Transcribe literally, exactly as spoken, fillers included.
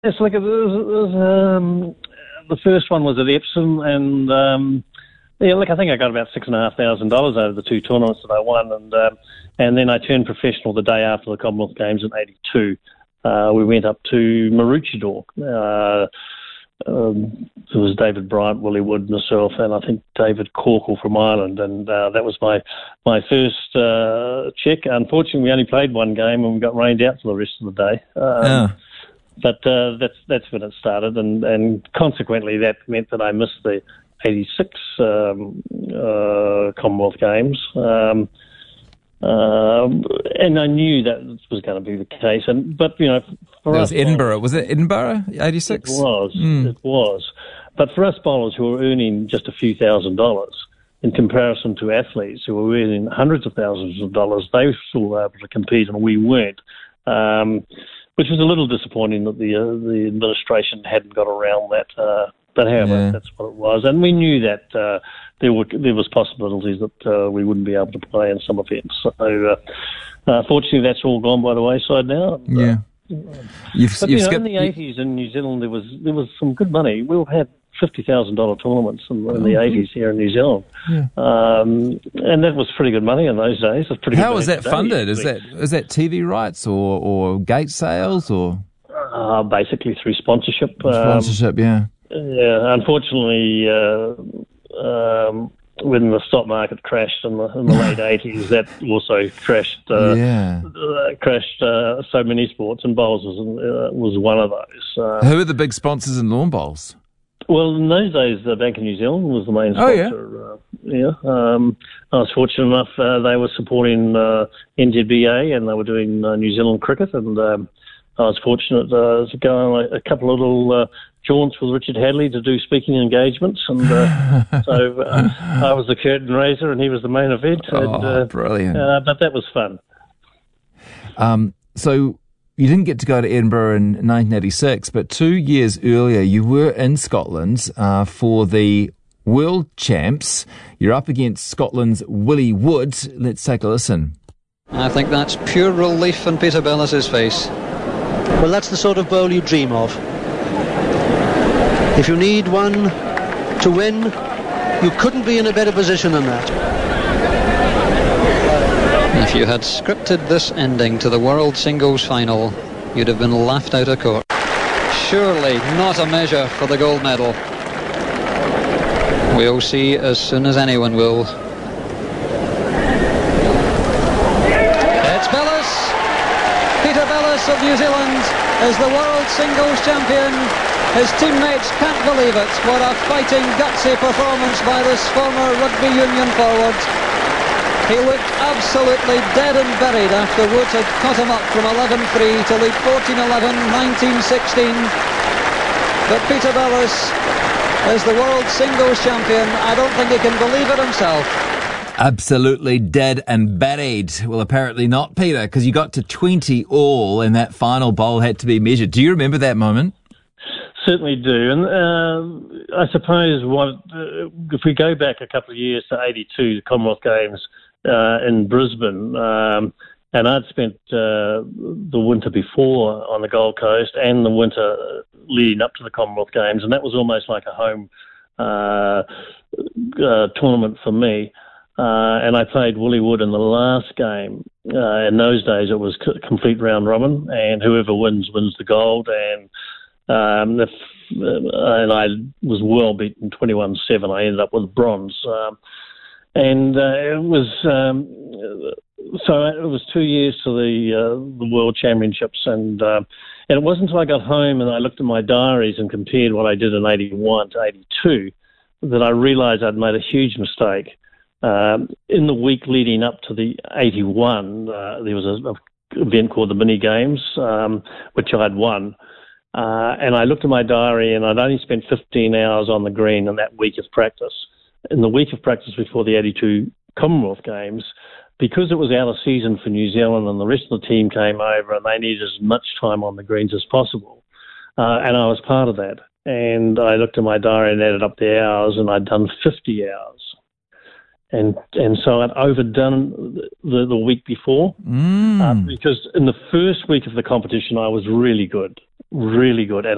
Yes, like it was, it was, um, the first one was at Epsom, and um, yeah, look, I think I got about six and a half thousand dollars out of the two tournaments that I won, and um, and then I turned professional the day after the Commonwealth Games in eighty-two. Uh, we went up to Maroochydore. Uh, um, there was David Bryant, Willie Wood, myself, and I think David Corkle from Ireland, and uh, that was my my first uh, check. Unfortunately, we only played one game, and we got rained out for the rest of the day. Um, yeah. But uh, that's that's when it started, and, and consequently that meant that I missed the eighty-six um, uh, Commonwealth Games, um, uh, and I knew that was going to be the case. And but you know, for it us was Edinburgh. Was it Edinburgh? eighty-six. It was. Mm. It was. But for us bowlers who were earning just a few thousand dollars, in comparison to athletes who were earning hundreds of thousands of dollars, they were still able to compete, and we weren't. Um, Which was a little disappointing that the uh, the administration hadn't got around that. Uh, but however, yeah. that's what it was, and we knew that uh, there were there was possibilities that uh, we wouldn't be able to play in some events. So, uh, uh, fortunately, that's all gone by the wayside now. Yeah, uh, you've, but you've you know, skipped, in the eighties in New Zealand, there was there was some good money. We've had fifty thousand dollar tournaments in, in the eighties here in New Zealand, yeah. um, and that was pretty good money in those days. It was pretty. How good was that today, funded? Is actually. that is that T V rights or, or gate sales or uh, basically through sponsorship? Sponsorship, um, yeah. Yeah, unfortunately, uh, um, when the stock market crashed in the, in the late eighties, that also crashed. Uh, yeah. uh, crashed uh, so many sports, and bowls was uh, was one of those. Uh, Who are the big sponsors in lawn bowls? Well, in those days, the Bank of New Zealand was the main Oh, yeah. sponsor. Uh, yeah, um, I was fortunate enough; uh, they were supporting uh, N Z B A, and they were doing uh, New Zealand cricket, and um, I was fortunate uh, to go on a, a couple of little uh, jaunts with Richard Hadley to do speaking engagements, and uh, so uh, I was the curtain raiser, and he was the main event. And, Oh, uh, brilliant! Uh, but that was fun. Um, so. You didn't get to go to Edinburgh in nineteen eighty-six, but two years earlier you were in Scotland uh, for the World Champs. You're up against Scotland's Willie Wood. Let's take a listen. I think that's pure relief on Peter Bellis's face. Well, that's the sort of bowl you dream of. If you need one to win, you couldn't be in a better position than that. If you had scripted this ending to the World Singles Final, you'd have been laughed out of court. Surely not a measure for the gold medal. We'll see as soon as anyone will. It's Bellis! Peter Bellis of New Zealand is the World Singles Champion. His teammates can't believe it. What a fighting, gutsy performance by this former rugby union forward. He looked absolutely dead and buried after Wood had caught him up from eleven three to lead fourteen eleven, nineteen sixteen. But Peter Bellis is the world singles champion. I don't think he can believe it himself. Absolutely dead and buried. Well, apparently not, Peter, because you got to twenty all and that final bowl had to be measured. Do you remember that moment? Certainly do, and uh, I suppose what uh, if we go back a couple of years to eighty-two, the Commonwealth Games uh, in Brisbane, um, and I'd spent uh, the winter before on the Gold Coast and the winter leading up to the Commonwealth Games, and that was almost like a home uh, uh, tournament for me. Uh, and I played Willie Wood in the last game. Uh, in those days, it was c- complete round robin, and whoever wins wins the gold. And Um, if, uh, and I was well beaten twenty-one seven. I ended up with bronze. Um, and uh, it was um, so it was two years to the uh, the World Championships, and uh, and it wasn't until I got home and I looked at my diaries and compared what I did in eighty-one to eighty-two that I realised I'd made a huge mistake. Um, in the week leading up to the eighty-one, uh, there was an event called the Mini Games, um, which I'd won. Uh, and I looked at my diary, and I'd only spent fifteen hours on the green in that week of practice. In the week of practice before the eighty-two Commonwealth Games, because it was out of season for New Zealand and the rest of the team came over and they needed as much time on the greens as possible. Uh, and I was part of that. And I looked at my diary and added up the hours, and I'd done fifty hours. And and so I'd overdone the, the week before. Mm. Uh, because in the first week of the competition, I was really good, really good. And